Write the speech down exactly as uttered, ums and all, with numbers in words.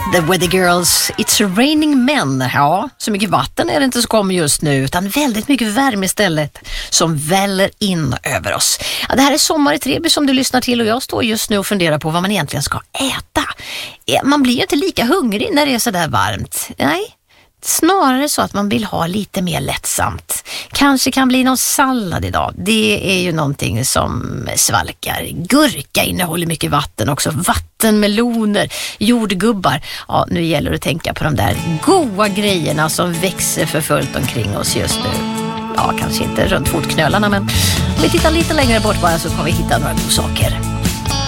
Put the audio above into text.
The Weather Girls, It's Raining Men. Ja, så mycket vatten är det inte som kommer just nu, utan väldigt mycket värme istället som väller in över oss. Ja, det här är Sommar i Treby som du lyssnar till, och jag står just nu och funderar på vad man egentligen ska äta. Man blir ju inte lika hungrig när det är så där varmt. Nej, snarare så att man vill ha lite mer lättsamt. Kanske kan bli någon sallad idag. Det är ju någonting som svalkar. Gurka innehåller mycket vatten också. Vattenmeloner, jordgubbar. Ja, nu gäller det att tänka på de där goda grejerna som växer för fullt omkring oss just nu. Ja, kanske inte runt fotknölarna, men om vi tittar lite längre bort bara så kommer vi hitta några goda saker.